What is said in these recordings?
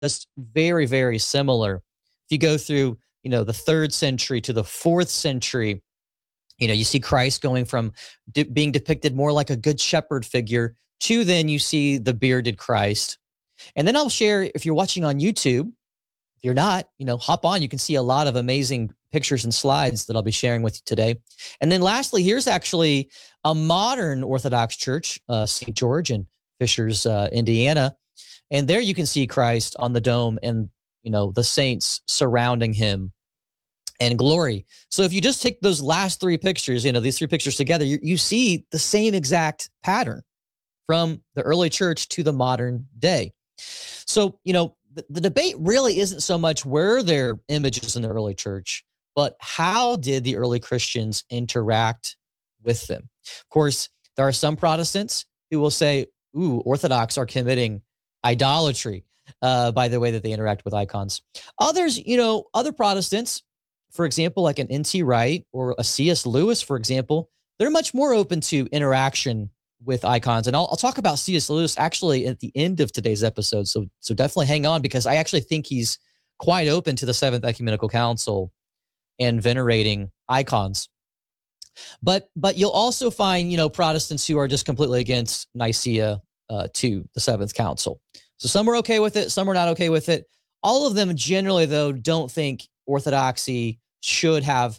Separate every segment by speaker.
Speaker 1: just very, very similar. If you go through, the 3rd century to the 4th century, you see Christ going from being depicted more like a good shepherd figure to then you see the bearded Christ. And then I'll share, if you're watching on YouTube, if you're not, hop on. You can see a lot of amazing pictures and slides that I'll be sharing with you today. And then lastly, here's actually a modern Orthodox church, St. George in Fishers, Indiana. And there you can see Christ on the dome and, the saints surrounding him and glory. So if you just take those last 3 pictures, these 3 pictures together, you see the same exact pattern from the early church to the modern day. So, the debate really isn't so much were there images in the early church, but how did the early Christians interact with them? Of course, there are some Protestants who will say, Orthodox are committing idolatry by the way that they interact with icons. Others, other Protestants, for example, like an N.T. Wright or a C.S. Lewis, for example, they're much more open to interaction with icons. And I'll talk about C.S. Lewis actually at the end of today's episode. So definitely hang on, because I actually think he's quite open to the Seventh Ecumenical Council and venerating icons. But you'll also find, Protestants who are just completely against Nicaea to the Seventh Council. So some are okay with it, some are not okay with it. All of them generally, though, don't think Orthodoxy should have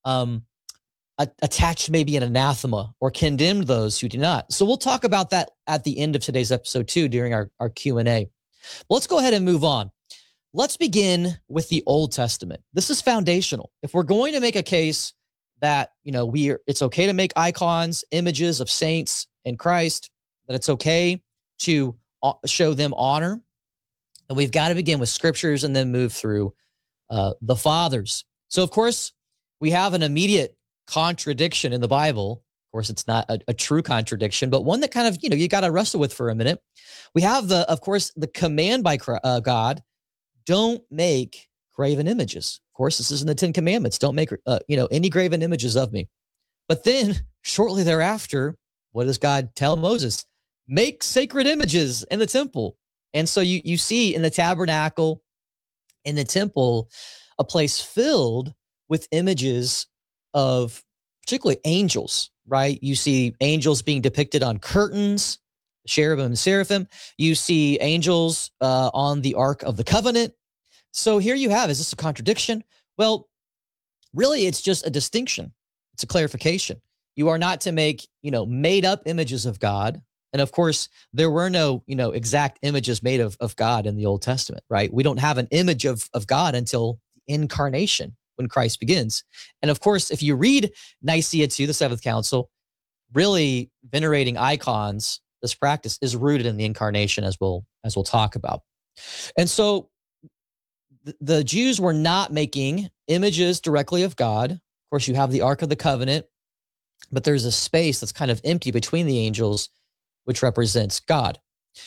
Speaker 1: attached maybe an anathema or condemned those who do not. So we'll talk about that at the end of today's episode too, during our Q&A. Let's go ahead and move on. Let's begin with the Old Testament. This is foundational. If we're going to make a case that, it's okay to make icons, images of saints in Christ, that it's okay to show them honor, and we've got to begin with scriptures and then move through the fathers. So, of course, we have an immediate contradiction in the Bible. Of course, it's not a true contradiction, but one that kind of, you got to wrestle with for a minute. We have of course, the command by God, don't make graven images. Of course, this is in the 10 Commandments. Don't make, any graven images of me. But then shortly thereafter, what does God tell Moses? Make sacred images in the temple. And so you see in the tabernacle, in the temple, a place filled with images of particularly angels, right? You see angels being depicted on curtains, cherubim and seraphim. You see angels on the Ark of the Covenant. So here you have, is this a contradiction? Well, really, it's just a distinction. It's a clarification. You are not to make, made up images of God. And of course, there were no, exact images made of God in the Old Testament, right? We don't have an image of God until incarnation, when Christ begins. And of course, if you read Nicaea II, the Seventh Council, really venerating icons, this practice is rooted in the incarnation, as we'll talk about. And so the Jews were not making images directly of God. Of course, you have the Ark of the Covenant, but there's a space that's kind of empty between the angels, which represents God.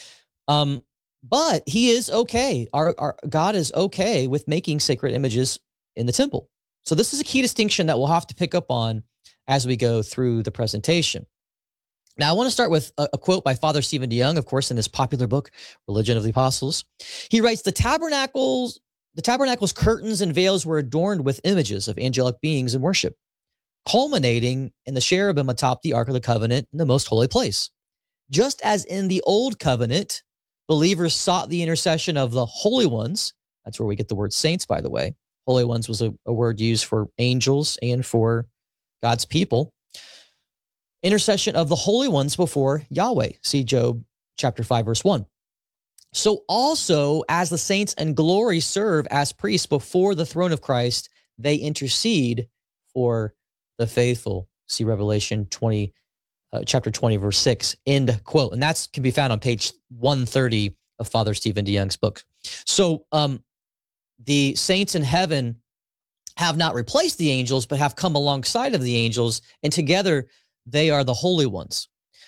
Speaker 1: But he is okay. Our God is okay with making sacred images in the temple. So this is a key distinction that we'll have to pick up on as we go through the presentation. Now, I want to start with a quote by Father Stephen DeYoung, of course, in his popular book, Religion of the Apostles. He writes, the tabernacle's curtains and veils were adorned with images of angelic beings in worship, culminating in the cherubim atop the Ark of the Covenant in the most holy place. Just as in the Old Covenant, believers sought the intercession of the holy ones. That's where we get the word saints, by the way. Holy ones was a word used for angels and for God's people. Intercession of the holy ones before Yahweh. See Job chapter 5, verse 1. So also, as the saints in glory serve as priests before the throne of Christ, they intercede for the faithful. See Revelation 20, chapter 20, verse 6, end quote. And that can be found on page 130 of Father Stephen DeYoung's book. So the saints in heaven have not replaced the angels, but have come alongside of the angels, and together they are the holy ones.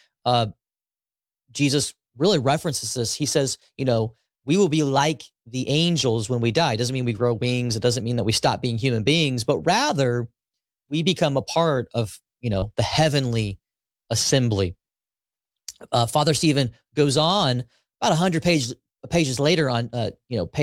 Speaker 1: Jesus really references this. He says, we will be like the angels when we die. It doesn't mean we grow wings. It doesn't mean that we stop being human beings, but rather we become a part of, the heavenly assembly. Father Stephen goes on about 100 pages later on, page